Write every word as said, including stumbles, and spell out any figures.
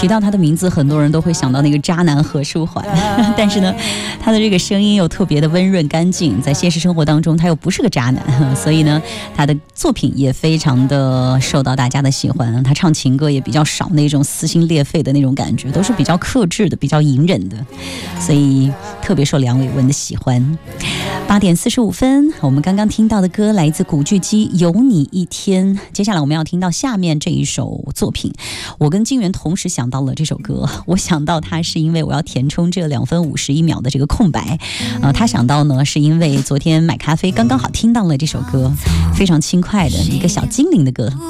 提到他的名字，很多人都会想到那个渣男何书桓，但是呢，他的这个声音又特别的温润干净，在现实生活当中他又不是个渣男，所以呢，他的作品也非常的受到大家的喜欢。他唱情歌也比较少那种撕心裂肺的那种感觉，都是比较克制的，比较隐忍的，所以特别受梁伟文的喜欢。八点四十五分，我们刚刚听到的歌来自古巨基《有你一天》。接下来我们要听到下面这一首作品，我跟金源同时想到了这首歌。我想到它是因为我要填充这两分五十一秒的这个空白，呃，他想到呢是因为昨天买咖啡刚刚好听到了这首歌，非常轻快的一个小精灵的歌。